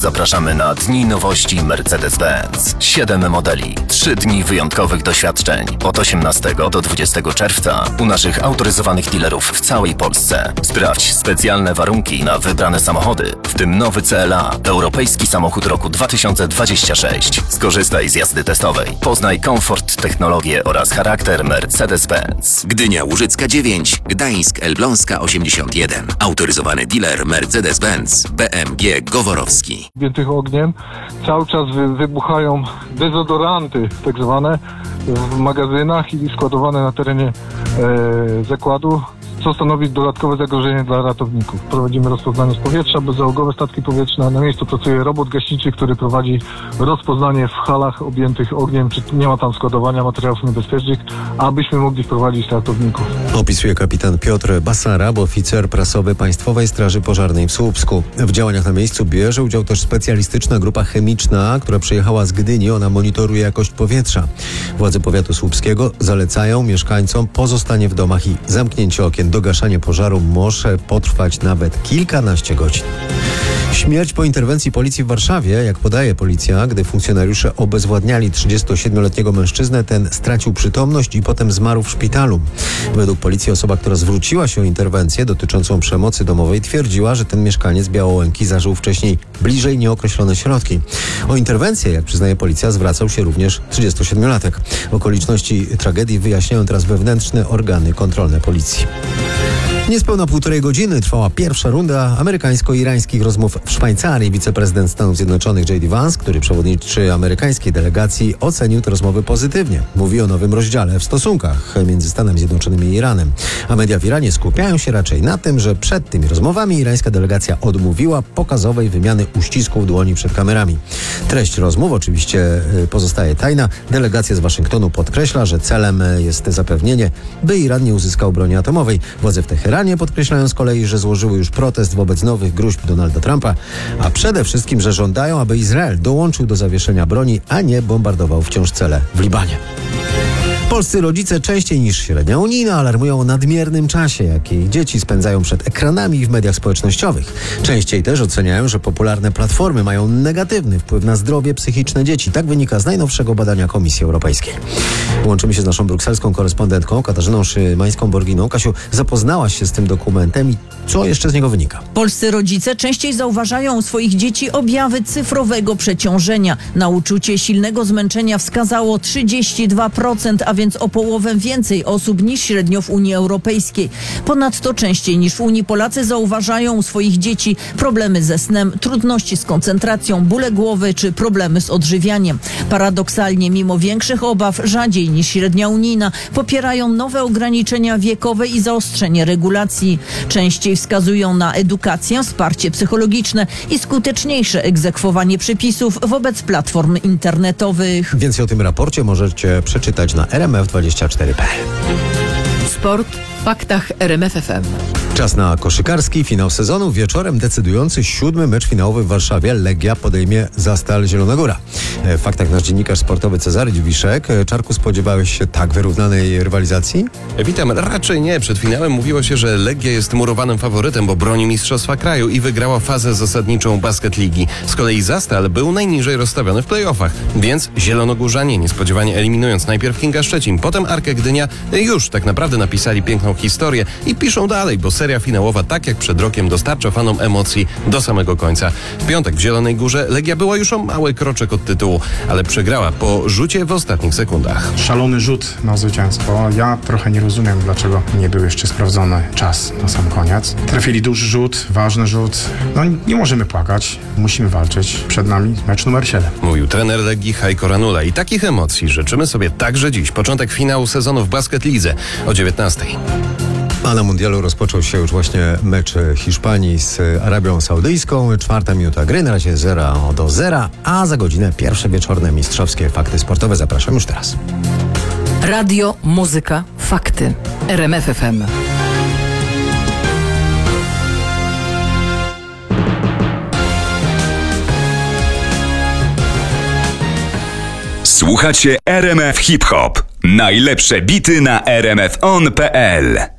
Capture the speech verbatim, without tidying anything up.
zapraszamy na Dni Nowości Mercedes-Benz. Siedem modeli, trzy dni wyjątkowych doświadczeń. Od osiemnastego do dwudziestego czerwca u naszych autoryzowanych dealerów w całej Polsce. Sprawdź specjalne warunki na wybrane samochody, w tym nowy C L A, europejski samochód roku dwa tysiące dwudziesty trzeci. Skorzystaj z jazdy testowej. Poznaj komfort, technologię oraz charakter Mercedes-Benz. Gdynia Łużycka dziewięć, Gdańsk Elbląska osiemdziesiąt jeden. Autoryzowany dealer Mercedes-Benz B M G Goworowski. Objętych ogniem cały czas wy, wybuchają dezodoranty tak zwane w magazynach i składowane na terenie e, zakładu, co stanowi dodatkowe zagrożenie dla ratowników. Prowadzimy rozpoznanie z powietrza, bezzałogowe statki powietrzne. Na miejscu pracuje robot gaśniczy, który prowadzi rozpoznanie w halach objętych ogniem, czy nie ma tam składowania materiałów niebezpiecznych, abyśmy mogli wprowadzić ratowników. Opisuje kapitan Piotr Basarab, oficer prasowy Państwowej Straży Pożarnej w Słupsku. W działaniach na miejscu bierze udział też specjalistyczna grupa chemiczna, która przyjechała z Gdyni. Ona monitoruje jakość powietrza. Władze powiatu słupskiego zalecają mieszkańcom pozostanie w domach i zamknięcie okien. Dogaszanie pożaru może potrwać nawet kilkanaście godzin. Śmierć po interwencji policji w Warszawie, jak podaje policja, gdy funkcjonariusze obezwładniali trzydziestosiedmioletniego mężczyznę, ten stracił przytomność i potem zmarł w szpitalu. Według policji osoba, która zwróciła się o interwencję dotyczącą przemocy domowej, twierdziła, że ten mieszkaniec Białołęki zażył wcześniej bliżej nieokreślone środki. O interwencję, jak przyznaje policja, zwracał się również trzydziestosiedmiolatek. Okoliczności tragedii wyjaśniają teraz wewnętrzne organy kontrolne policji. Niespełna półtorej godziny trwała pierwsza runda amerykańsko-irańskich rozmów w Szwajcarii. Wiceprezydent Stanów Zjednoczonych J D Vance, który przewodniczy amerykańskiej delegacji, ocenił te rozmowy pozytywnie. Mówi o nowym rozdziale w stosunkach między Stanami Zjednoczonymi i Iranem. A media w Iranie skupiają się raczej na tym, że przed tymi rozmowami irańska delegacja odmówiła pokazowej wymiany uścisków dłoni przed kamerami. Treść rozmów oczywiście pozostaje tajna. Delegacja z Waszyngtonu podkreśla, że celem jest zapewnienie, by Iran nie uzyskał broni atomowej. Władze w Teheranie podkreślają z kolei, że złożyły już protest wobec nowych gruźb Donalda Trumpa, a przede wszystkim, że żądają, aby Izrael dołączył do zawieszenia broni, a nie bombardował wciąż cele w Libanie. Polscy rodzice częściej niż średnia unijna alarmują o nadmiernym czasie, jaki ich dzieci spędzają przed ekranami i w mediach społecznościowych. Częściej też oceniają, że popularne platformy mają negatywny wpływ na zdrowie psychiczne dzieci. Tak wynika z najnowszego badania Komisji Europejskiej. Łączymy się z naszą brukselską korespondentką Katarzyną Szymańską-Borginą. Kasiu, zapoznałaś się z tym dokumentem i co jeszcze z niego wynika? Polscy rodzice częściej zauważają u swoich dzieci objawy cyfrowego przeciążenia. Na uczucie silnego zmęczenia wskazało trzydzieści dwa procent, a więc o połowę więcej osób niż średnio w Unii Europejskiej. Ponadto częściej niż w Unii Polacy zauważają u swoich dzieci problemy ze snem, trudności z koncentracją, bóle głowy czy problemy z odżywianiem. Paradoksalnie, mimo większych obaw, rzadziej niż średnia unijna popierają nowe ograniczenia wiekowe i zaostrzenie regulacji. Częściej wskazują na edukację, wsparcie psychologiczne i skuteczniejsze egzekwowanie przepisów wobec platform internetowych. Więcej o tym raporcie możecie przeczytać na r m f dwadzieścia cztery kropka p l. Sport w faktach R M F F M. Czas na koszykarski finał sezonu. Wieczorem decydujący siódmy mecz finałowy w Warszawie. Legia podejmie Zastal Zielona Góra. W faktach nasz dziennikarz sportowy Cezary Dziwiszek. Czarku, spodziewałeś się tak wyrównanej rywalizacji? Witam. Raczej nie. Przed finałem mówiło się, że Legia jest murowanym faworytem, bo broni mistrzostwa kraju i wygrała fazę zasadniczą Basket Ligi. Z kolei Zastal był najniżej rozstawiony w play-offach, więc zielonogórzanie, niespodziewanie eliminując najpierw Kinga Szczecin, potem Arkę Gdynia, już tak naprawdę napisali piękną historię i piszą dalej, bo seria finałowa, tak jak przed rokiem, dostarcza fanom emocji do samego końca. W piątek w Zielonej Górze Legia była już o mały kroczek od tytułu, ale przegrała po rzucie w ostatnich sekundach. Szalony rzut na zwycięstwo. Ja trochę nie rozumiem, dlaczego nie był jeszcze sprawdzony czas na sam koniec. Trafili duży rzut, ważny rzut. No nie możemy płakać, musimy walczyć. Przed nami mecz numer siedem. Mówił trener Legii Heiko Ranula i takich emocji życzymy sobie także dziś. Początek finału sezonu w Basket Lidze o dziewiętnastej. A na mundialu rozpoczął się już właśnie mecz Hiszpanii z Arabią Saudyjską. Czwarta minuta gry, na razie zero do zera, a za godzinę pierwsze wieczorne mistrzowskie fakty sportowe. Zapraszam już teraz. Radio, muzyka, fakty. R M F F M. Słuchacie R M F Hip Hop. Najlepsze bity na r m f on kropka p l.